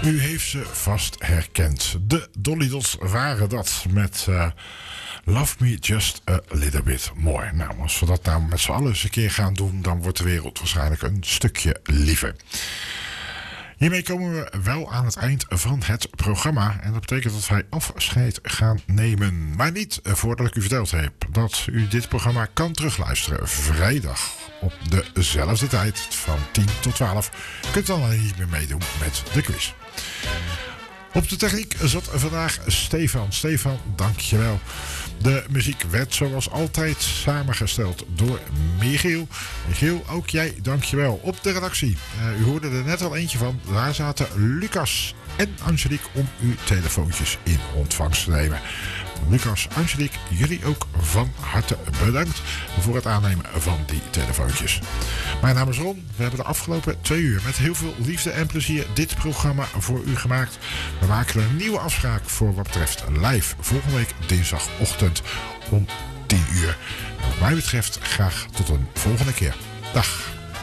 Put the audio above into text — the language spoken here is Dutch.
U heeft ze vast herkend. De Dolly Dots waren dat met Love Me Just a Little Bit More. Nou, als we dat nou met z'n allen eens een keer gaan doen, dan wordt de wereld waarschijnlijk een stukje liever. Hiermee komen we wel aan het eind van het programma. En dat betekent dat wij afscheid gaan nemen. Maar niet voordat ik u verteld heb dat u dit programma kan terugluisteren. Vrijdag op dezelfde tijd van 10 tot 12. U kunt dan niet meer meedoen met de quiz. Op de techniek zat vandaag Stefan. Stefan, dankjewel. De muziek werd zoals altijd samengesteld door Michiel. Michiel, ook jij dankjewel. Op de redactie, u hoorde er net al eentje van. Daar zaten Lucas en Angelique om uw telefoontjes in ontvangst te nemen. Lucas, Angelique, jullie ook van harte bedankt voor het aannemen van die telefoontjes. Mijn naam is Ron. We hebben de afgelopen 2 uur met heel veel liefde en plezier dit programma voor u gemaakt. We maken een nieuwe afspraak voor wat betreft live volgende week dinsdagochtend om 10 uur. En wat mij betreft graag tot een volgende keer. Dag.